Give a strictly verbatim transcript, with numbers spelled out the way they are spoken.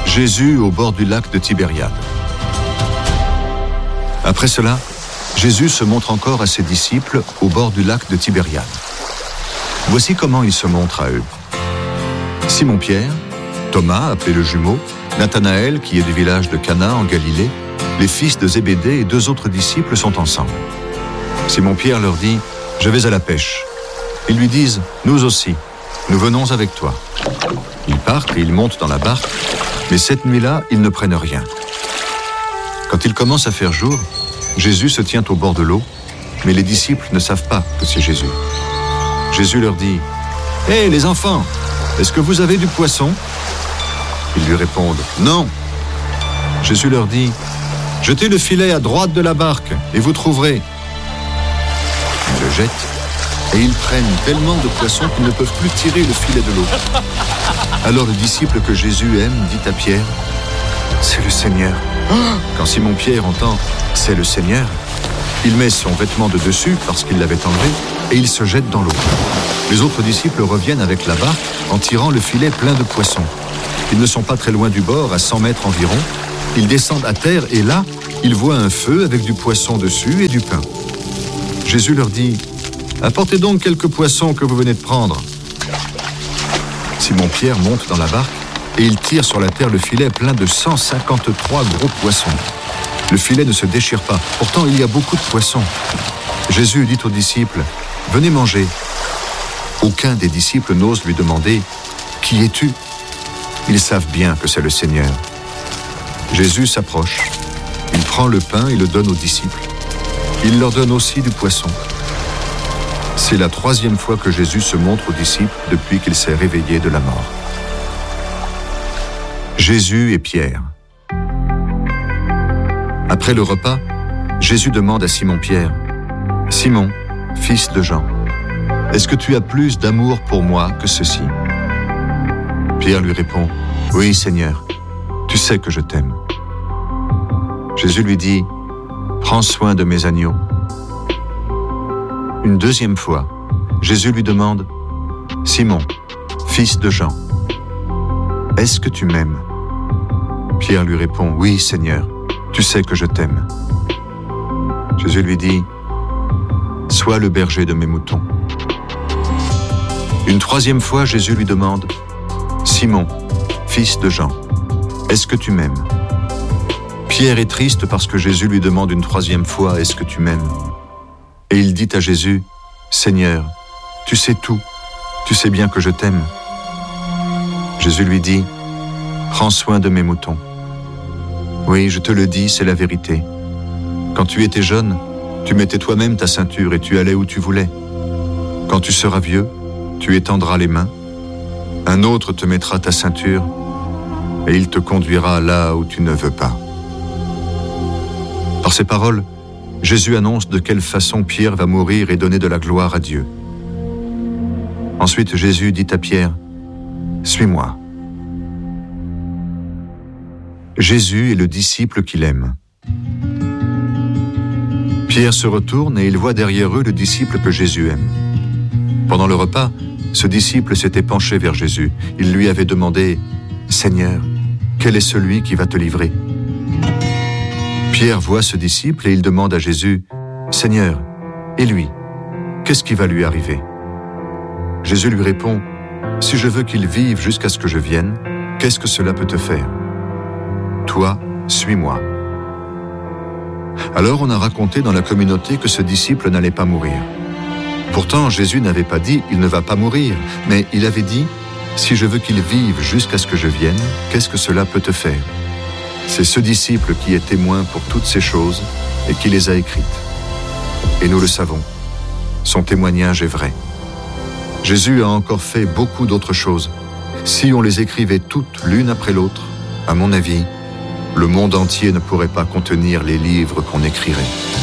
Jésus au bord du lac de Tibériade. Après cela, Jésus se montre encore à ses disciples au bord du lac de Tibériade. Voici comment il se montre à eux. Simon-Pierre, Thomas, appelé le jumeau, Nathanaël, qui est du village de Cana en Galilée, les fils de Zébédée et deux autres disciples sont ensemble. Simon-Pierre leur dit « Je vais à la pêche ». Ils lui disent « Nous aussi, nous venons avec toi ». Ils partent et ils montent dans la barque, mais cette nuit-là, ils ne prennent rien. Quand il commence à faire jour, Jésus se tient au bord de l'eau, mais les disciples ne savent pas que c'est Jésus. Jésus leur dit « Hé, les enfants, est-ce que vous avez du poisson ?» Ils lui répondent « Non ». Jésus leur dit « Jetez le filet à droite de la barque et vous trouverez. » Ils le jettent et ils prennent tellement de poissons qu'ils ne peuvent plus tirer le filet de l'eau. Alors le disciple que Jésus aime dit à Pierre « C'est le Seigneur ». Quand Simon-Pierre entend « C'est le Seigneur », il met son vêtement de dessus parce qu'il l'avait enlevé et il se jette dans l'eau. Les autres disciples reviennent avec la barque en tirant le filet plein de poissons. Ils ne sont pas très loin du bord, à cent mètres environ. Ils descendent à terre et là, ils voient un feu avec du poisson dessus et du pain. Jésus leur dit « Apportez donc quelques poissons que vous venez de prendre. » Simon-Pierre monte dans la barque et il tire sur la terre le filet plein de cent cinquante-trois gros poissons. Le filet ne se déchire pas, pourtant il y a beaucoup de poissons. Jésus dit aux disciples « Venez manger ». Aucun des disciples n'ose lui demander « Qui es-tu » Ils savent bien que c'est le Seigneur. Jésus s'approche, il prend le pain et le donne aux disciples. Il leur donne aussi du poisson. C'est la troisième fois que Jésus se montre aux disciples depuis qu'il s'est réveillé de la mort. Jésus et Pierre. Après le repas, Jésus demande à Simon-Pierre « Simon, fils de Jean, est-ce que tu as plus d'amour pour moi que ceci ?» Pierre lui répond « Oui, Seigneur, tu sais que je t'aime. » Jésus lui dit « Prends soin de mes agneaux. » Une deuxième fois, Jésus lui demande « Simon, fils de Jean, est-ce que tu m'aimes ?» Pierre lui répond « Oui, Seigneur, tu sais que je t'aime. » Jésus lui dit « Sois le berger de mes moutons. » Une troisième fois, Jésus lui demande « Simon, fils de Jean, est-ce que tu m'aimes ?» Pierre est triste parce que Jésus lui demande une troisième fois « Est-ce que tu m'aimes ?» Et il dit à Jésus « Seigneur, tu sais tout, tu sais bien que je t'aime. » Jésus lui dit « Prends soin de mes moutons. » Oui, je te le dis, c'est la vérité. Quand tu étais jeune, tu mettais toi-même ta ceinture et tu allais où tu voulais. Quand tu seras vieux, tu étendras les mains, un autre te mettra ta ceinture et il te conduira là où tu ne veux pas. Par ces paroles, Jésus annonce de quelle façon Pierre va mourir et donner de la gloire à Dieu. Ensuite, Jésus dit à Pierre, « Suis-moi. » Jésus est le disciple qu'il aime. Pierre se retourne et il voit derrière eux le disciple que Jésus aime. Pendant le repas, ce disciple s'était penché vers Jésus. Il lui avait demandé « Seigneur, quel est celui qui va te livrer ?» Pierre voit ce disciple et il demande à Jésus « Seigneur, et lui, qu'est-ce qui va lui arriver ?» Jésus lui répond « Si je veux qu'il vive jusqu'à ce que je vienne, qu'est-ce que cela peut te faire ? Toi, suis-moi. » Alors on a raconté dans la communauté que ce disciple n'allait pas mourir. Pourtant, Jésus n'avait pas dit « il ne va pas mourir », mais il avait dit « si je veux qu'il vive jusqu'à ce que je vienne, qu'est-ce que cela peut te faire ?» C'est ce disciple qui est témoin pour toutes ces choses et qui les a écrites. Et nous le savons, son témoignage est vrai. Jésus a encore fait beaucoup d'autres choses. Si on les écrivait toutes l'une après l'autre, à mon avis, le monde entier ne pourrait pas contenir les livres qu'on écrirait.